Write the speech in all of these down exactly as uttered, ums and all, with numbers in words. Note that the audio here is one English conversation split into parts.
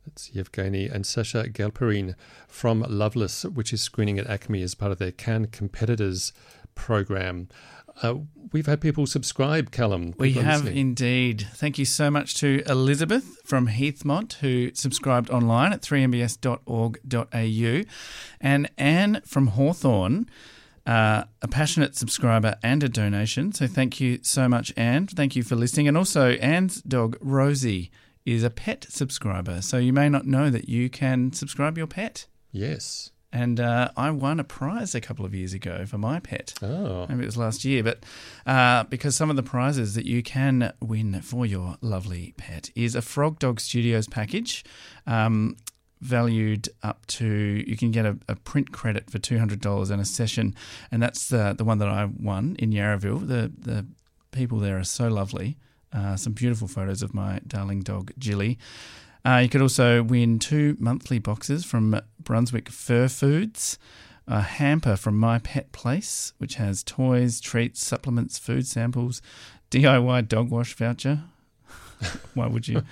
That's Yevgeny and Sasha Galperin from Loveless, which is screening at Acme as part of their Cannes Competitors program. Uh, we've had people subscribe, Callum. We People have listening. indeed. Thank you so much to Elizabeth from Heathmont, who subscribed online at three m b s dot org dot a u, and Anne from Hawthorne, uh, a passionate subscriber and a donation. So thank you so much, Anne. Thank you for listening. And also Anne's dog, Rosie, is a pet subscriber. So you may not know that you can subscribe your pet. Yes. And uh, I won a prize a couple of years ago for my pet. Oh. Maybe it was last year. But uh, because some of the prizes that you can win for your lovely pet is a Frog Dog Studios package, um, valued up to, you can get a, a print credit for two hundred dollars and a session. And that's uh, the one that I won in Yarraville. The, the people there are so lovely. Uh, some beautiful photos of my darling dog, Jilly. Uh, you could also win two monthly boxes from Brunswick Fur Foods, a hamper from My Pet Place, which has toys, treats, supplements, food samples, D I Y dog wash voucher. Why would you?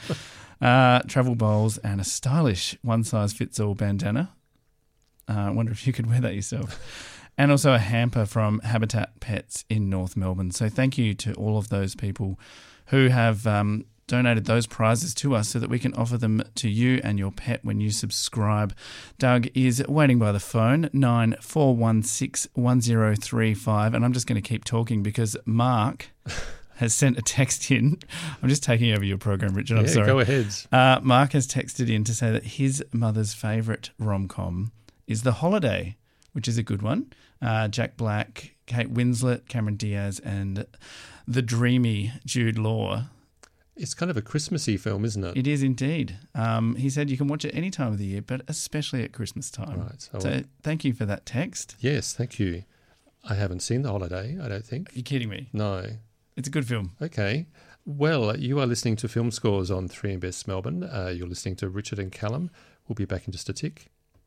Uh, travel bowls and a stylish one-size-fits-all bandana. Uh, I wonder if you could wear that yourself. And also a hamper from Habitat Pets in North Melbourne. So thank you to all of those people who have um, donated those prizes to us so that we can offer them to you and your pet when you subscribe. Doug is waiting by the phone, nine four one six one zero three five, and I'm just going to keep talking because Mark has sent a text in. I'm just taking over your program, Richard. I'm yeah, sorry. Go ahead. Uh, Mark has texted in to say that his mother's favourite rom-com is The Holiday, which is a good one. Uh, Jack Black, Kate Winslet, Cameron Diaz, and the dreamy Jude Law. It's kind of a Christmassy film, isn't it? It is indeed. Um, he said you can watch it any time of the year, but especially at Christmas time. Right. So, So thank you for that text. yes, thank you. I haven't seen The Holiday, I don't think. Are you kidding me? No. It's a good film. Okay. Well, you are listening to Film Scores on three M B S Melbourne. Uh, you're listening to Richard and Callum. We'll be back in just a tick.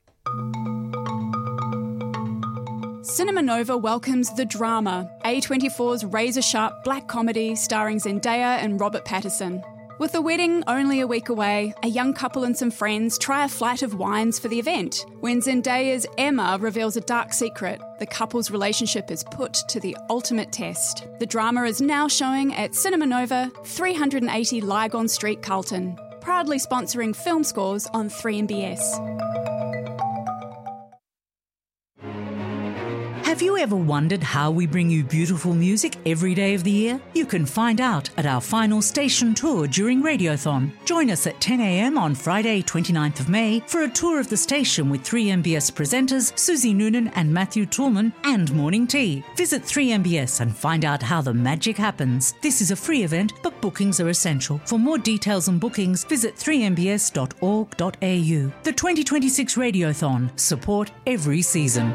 Cinema Nova welcomes The Drama, A twenty-four's razor-sharp black comedy starring Zendaya and Robert Pattinson. With the wedding only a week away, a young couple and some friends try a flight of wines for the event. When Zendaya's Emma reveals a dark secret, the couple's relationship is put to the ultimate test. The Drama is now showing at Cinema Nova, three eighty Lygon Street, Carlton. Proudly sponsoring Film Scores on three M B S. Have you ever wondered how we bring you beautiful music every day of the year? You can find out at our final station tour during Radiothon. Join us at ten a.m. on Friday, twenty-ninth of May for a tour of the station with three M B S presenters Susie Noonan and Matthew Toolman and Morning Tea. Visit three M B S and find out how the magic happens. This is a free event, but bookings are essential. For more details and bookings, visit three m b s dot org dot a u. The twenty twenty-six Radiothon. Support every season.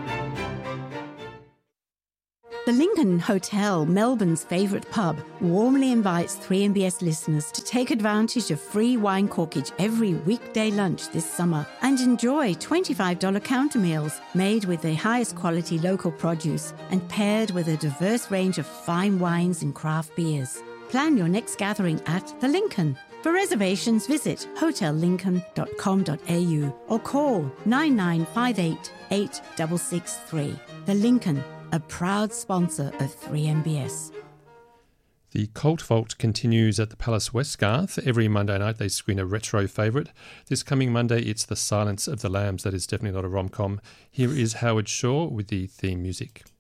The Lincoln Hotel, Melbourne's favourite pub, warmly invites three M B S listeners to take advantage of free wine corkage every weekday lunch this summer and enjoy twenty-five dollars counter meals made with the highest quality local produce and paired with a diverse range of fine wines and craft beers. Plan your next gathering at The Lincoln. For reservations, visit hotel lincoln dot com dot a u or call nine nine five eight, eight six six three. The Lincoln, a proud sponsor of three M B S. The Cult Vault continues at the Palace Westgarth. Every Monday night they screen a retro favourite. This coming Monday it's The Silence of the Lambs. That is definitely not a rom-com. Here is Howard Shaw with the theme music.